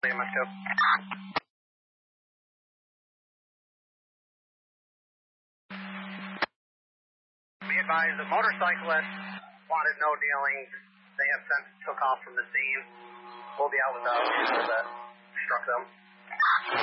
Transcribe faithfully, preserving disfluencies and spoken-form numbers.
M S two. Be advised that motorcyclists wanted no dealing. They have since took off from the scene. We'll be out with those people that struck them.